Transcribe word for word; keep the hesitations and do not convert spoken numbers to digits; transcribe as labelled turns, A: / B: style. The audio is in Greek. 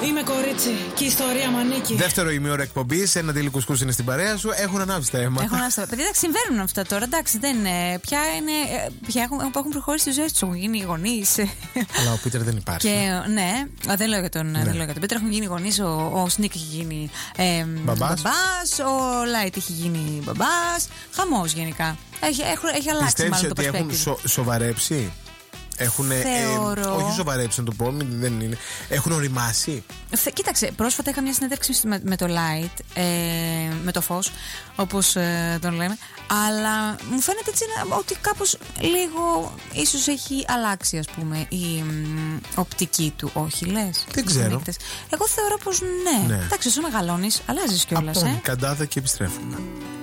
A: Είμαι κορίτσι και η ιστορία μ' ανήκει.
B: Δεύτερο ημίωρο εκπομπής, ένα τέλει κουσκούς είναι στην παρέα σου. Έχουν ανάψει τα αίματα.
C: Έχουν ανάψει τα αίματα. Παιδιά, συμβαίνουν αυτά τώρα. Εντάξει, δεν είναι. Πια είναι. Πια έχουν, έχουν προχωρήσει τις ζωές τους. Έχουν γίνει γονείς.
B: Αλλά ο Πίτερ δεν υπάρχει.
C: Και, ναι, δεν λέω για τον, ναι. τον Πίτερ. Έχουν γίνει γονείς. Ο, ο Σνίκ έχει γίνει ε, μπαμπάς. μπαμπάς. Ο Λάιτ έχει γίνει μπαμπάς. Χαμός γενικά. Έχει, έχει, έχει αλλάξει
B: Πιστεύεις
C: μάλλον
B: ότι
C: το
B: έχουν σο, σοβαρέψει? Έχουν. Ε, όχι σοβαρέψει να το πω, δεν είναι. Έχουν οριμάσει.
C: Κοίταξε, πρόσφατα είχα μια συνέντευξη με, με το Light, ε, με το φως, όπως ε, τον λέμε. Αλλά μου φαίνεται έτσι ότι κάπως λίγο ίσως έχει αλλάξει, ας πούμε, η μ, οπτική του. Όχι, λες?
B: Δεν ξέρω.
C: Εγώ θεωρώ πως ναι. ναι. Εντάξει, όσο μεγαλώνεις, αλλάζεις κιόλας.
B: Από
C: ε.
B: Καντάδα και επιστρέφουμε.